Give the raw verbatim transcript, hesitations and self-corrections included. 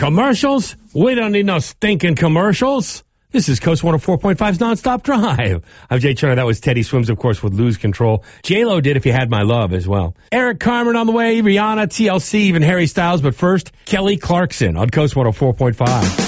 Commercials? We don't need no stinking commercials. This is Coast one oh four point five's Nonstop Drive. I'm Jay Turner. That was Teddy Swims, of course, with Lose Control. J-Lo did If You Had My Love as well. Eric Carmen on the way, Rihanna, T L C, even Harry Styles. But first, Kelly Clarkson on Coast one oh four point five.